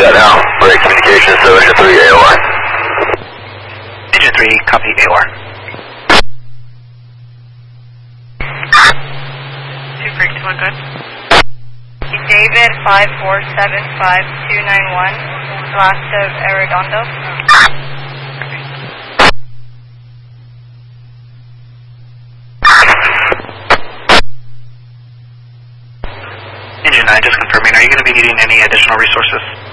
that now. Break communications, so Engine 3 AOR. Engine 3, copy AOR. 2 Creek 2 good. David 5475291, last of Arredondo. Engine 9, just confirming, are you going to be needing any additional resources?